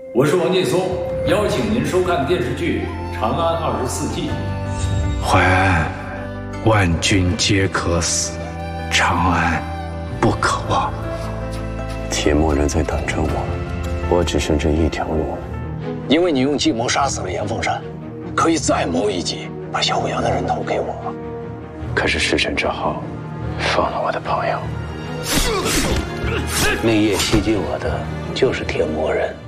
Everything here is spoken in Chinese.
我是王劲松，邀请您收看电视剧《长安24计》。 淮安，万军皆可死，长安不可忘。 铁木人在等着我，我只剩这一条路了。 因为你用计谋杀死了严凤山，可以再谋一计，把小五阳的人头给我。 可是事成之后，放了我的朋友。 那夜袭击我的就是铁木人。